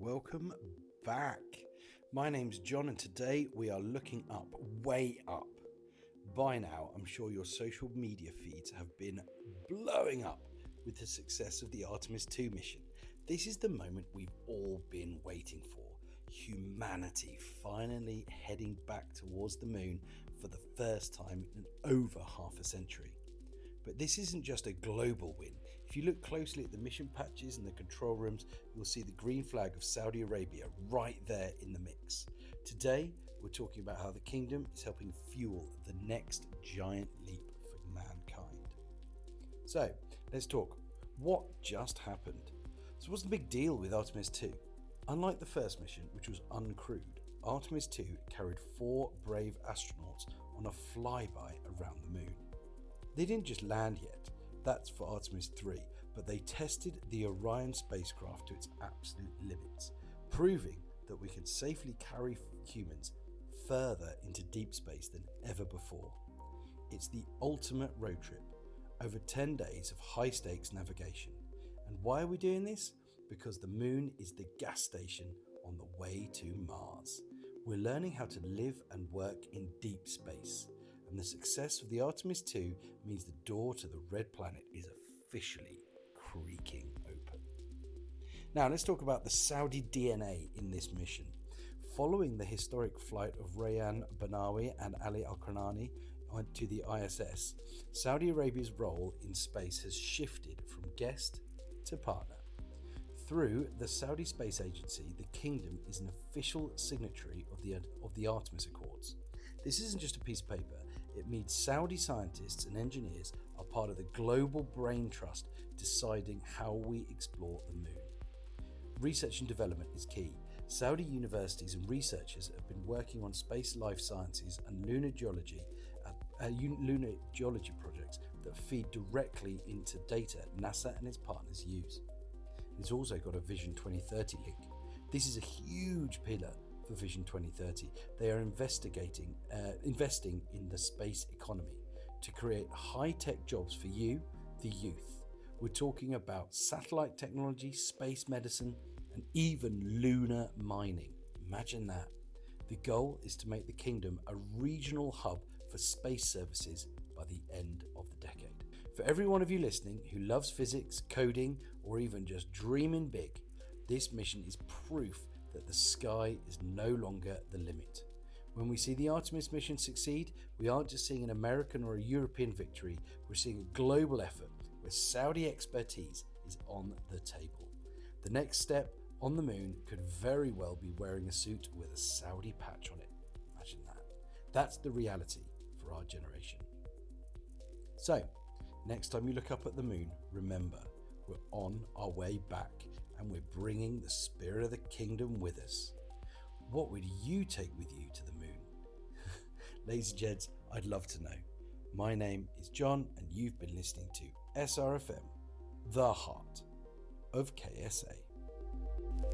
welcome back. My name's John, and today we are looking up, way up. By now, I'm sure your social media feeds have been blowing up with the success of the Artemis 2 mission. This is the moment we've all been waiting for. Humanity finally heading back towards the moon for the first time in over half a century. But this isn't just a global win. If you look closely at the mission patches and the control rooms, you'll see the green flag of Saudi Arabia right there in the mix. Today, we're talking about how the kingdom is helping fuel the next giant leap for mankind. So, let's talk. What just happened? So what's the big deal with Artemis 2? Unlike the first mission, which was uncrewed, Artemis 2 carried 4 brave astronauts on a flyby around the moon. They didn't just land yet, that's for Artemis 3, but they tested the Orion spacecraft to its absolute limits, proving that we can safely carry humans further into deep space than ever before. It's the ultimate road trip, over 10 days of high-stakes navigation. And why are we doing this? Because the moon is the gas station on the way to Mars. We're learning how to live and work in deep space. And the success of the Artemis 2 means the door to the red planet is officially creaking open. Now let's talk about the Saudi DNA in this mission. Following the historic flight of Rayyan Banawi and Ali Al-Kurnani to the ISS, Saudi Arabia's role in space has shifted from guest to partner. Through the Saudi Space Agency, the kingdom is an official signatory of the Artemis Accords. This isn't just a piece of paper, it means Saudi scientists and engineers are part of the global brain trust deciding how we explore the moon. Research and development is key. Saudi universities and researchers have been working on space life sciences and lunar geology projects that feed directly into data NASA and its partners use. It's also got a Vision 2030 link. This is a huge pillar for Vision 2030. They are investing in the space economy to create high-tech jobs for you, the youth. We're talking about satellite technology, space medicine, and even lunar mining. Imagine that. The goal is to make the kingdom a regional hub for space services by the end of the decade. For every one of you listening who loves physics, coding, or even just dreaming big, this mission is proof that the sky is no longer the limit. When we see the Artemis mission succeed, we aren't just seeing an American or a European victory, we're seeing a global effort where Saudi expertise is on the table. The next step on the moon could very well be wearing a suit with a Saudi patch on it. Imagine that. That's the reality for our generation. So, next time you look up at the moon, remember, we're on our way back and we're bringing the spirit of the kingdom with us. What would you take with you to the moon? Ladies and gents, I'd love to know. My name is John and you've been listening to SRFM, the heart of KSA.